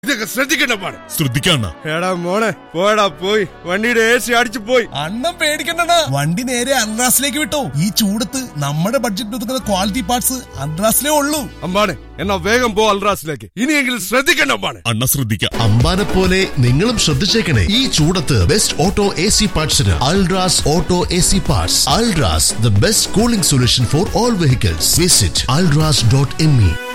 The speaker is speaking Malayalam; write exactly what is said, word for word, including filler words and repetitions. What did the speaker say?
ഇതൊക്കെ ശ്രദ്ധിക്കണ്ട പാട്. ശ്രദ്ധിക്കണ്ട. എടാ മോനെ പോയടാ പോയി വണ്ടിയുടെ എ സി അടിച്ചു പോയി. അണ്ണം പേടിക്കണ്ട, വണ്ടി നേരെ അൺറാസിലേക്ക് വിട്ടോ. ഈ ചൂടത്ത് നമ്മുടെ ബഡ്ജറ്റ് ഒതുക്കുന്ന ക്വാളിറ്റി പാർട്സ് അൺറാസിലേ ഉള്ളൂ. അമ്പാനെ എന്നാ വേഗം പോ അൽറാസിലേക്ക്. ഇനിയെങ്കിലും ശ്രദ്ധിക്കണ്ട അമ്പാനെ. അണ്ണ ശ്രദ്ധിക്കാം. അമ്പാനെ പോലെ നിങ്ങളും ശ്രദ്ധിച്ചേക്കണേ. ഈ ചൂടത്ത് best auto A C പാർട്സിന് Al Rass auto A C parts. Al Rass, the best cooling solution for all vehicles. Visit Al Rass dot M E.